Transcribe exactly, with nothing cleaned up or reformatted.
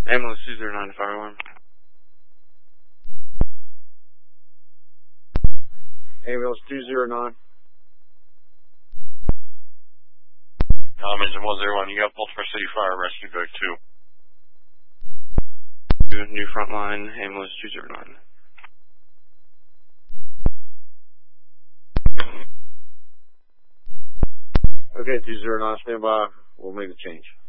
Ambulance two zero nine, fire alarm. Ambulance two zero nine. Um, engine one zero one, you got Baltimore City Fire Rescue Boat two. New front line, ambulance two zero nine. Okay, two zero nine, stand by. We'll make the change.